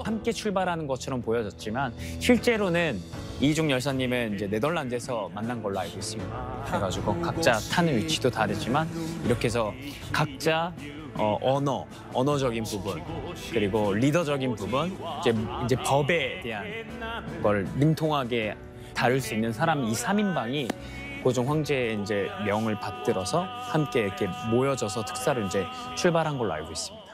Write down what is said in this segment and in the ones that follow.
함께 출발하는 것처럼 보여졌지만 실제로는 이희종 열사님은 이제 네덜란드에서 만난 걸로 알고 있습니다. 그래가지고 각자 타는 위치도 다르지만 이렇게 해서 각자 언어적인 부분 그리고 리더적인 부분 이제 법에 대한 걸 능통하게 다룰 수 있는 사람 이 3인방이 고종 황제의 이제 명을 받들어서 함께 이렇게 모여져서 특사를 이제 출발한 걸로 알고 있습니다.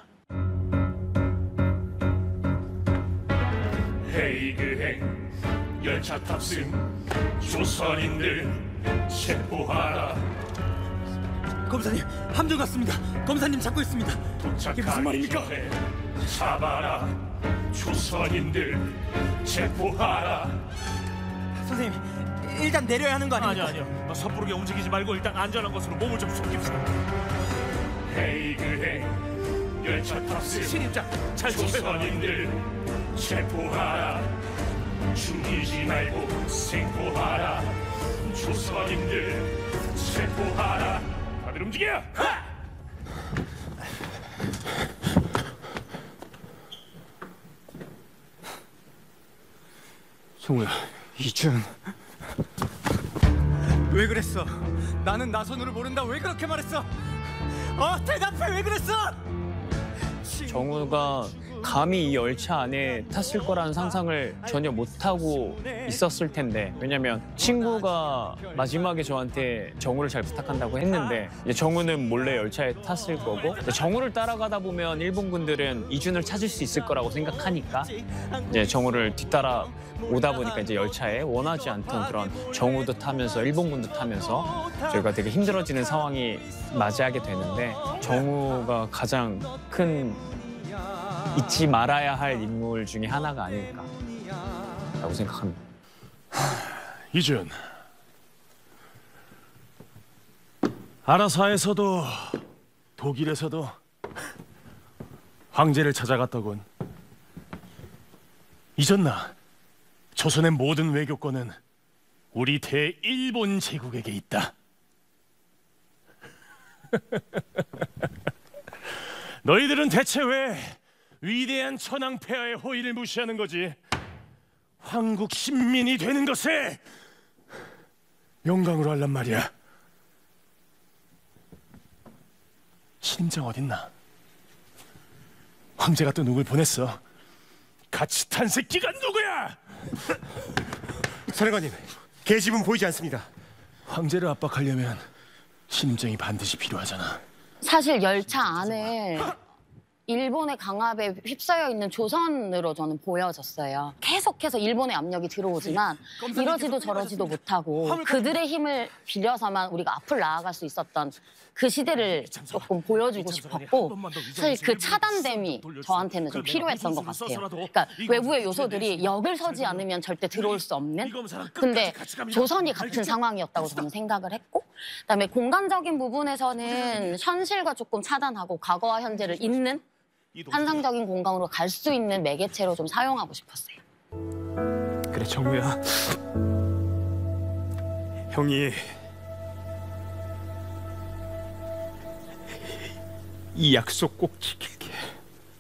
헤이그행 열차 탑승 조선인들 체포하라. 검사님, 함정 갔습니다. 검사님 잡고 있습니다. 도착하기 이게 무슨 말입니까? 전에 잡아라. 조선인들 체포하라. 선생님, 일단 내려야 하는 거 아닙니까? 아니요. 섣부르게 움직이지 말고 일단 안전한 곳으로 몸을 좀 숨깁시다. 헤이그행 열차 탑승 신입장 잘 지켜라. 조선인들 체포하라. 죽이지 말고 생포하라. 조선인들 체포하라. 다들 움직여! 정우야, 이준. 왜 그랬어? 나는 나선우를 모른다. 왜 그렇게 말했어? 대답해. 왜 그랬어? 정우가 감히 이 열차 안에 탔을 거라는 상상을 전혀 못하고 있었을 텐데 왜냐면 친구가 마지막에 저한테 정우를 잘 부탁한다고 했는데 이제 정우는 몰래 열차에 탔을 거고 정우를 따라가다 보면 일본군들은 이준을 찾을 수 있을 거라고 생각하니까 이제 정우를 뒤따라 오다 보니까 이제 열차에 원하지 않던 그런 정우도 타면서 일본군도 타면서 저희가 되게 힘들어지는 상황이 맞이하게 되는데 정우가 가장 큰 잊지 말아야 할 인물 중에 하나가 아닐까라고 생각합니다. 이준, 아라사에서도 독일에서도 황제를 찾아갔더군. 잊었나? 조선의 모든 외교권은 우리 대일본 제국에게 있다. 너희들은 대체 왜 위대한 천황 폐하의 호의를 무시하는 거지? 황국 신민이 되는 것을 영광으로 하란 말이야. 신임장 어딨나? 황제가 또 누굴 보냈어? 같이 탄 새끼가 누구야? 사령관님, 계집은 보이지 않습니다. 황제를 압박하려면 신임장이 반드시 필요하잖아. 사실 열차 안에 일본의 강압에 휩싸여 있는 조선으로 저는 보여졌어요. 계속해서 일본의 압력이 들어오지만 이러지도 저러지도 못하고 그들의 힘을 빌려서만 우리가 앞을 나아갈 수 있었던 그 시대를 조금 보여주고 싶었고 사실 그 차단됨이 저한테는 좀 필요했던 것 같아요. 그러니까 외부의 요소들이 역을 서지 않으면 절대 들어올 수 없는 근데 조선이 같은 상황이었다고 저는 생각을 했고 그다음에 공간적인 부분에서는 현실과 조금 차단하고 과거와 현재를 잇는 환상적인 공간으로 갈 수 있는 매개체로 좀 사용하고 싶었어요. 그래, 정우야. 형이 이 약속 꼭 지킬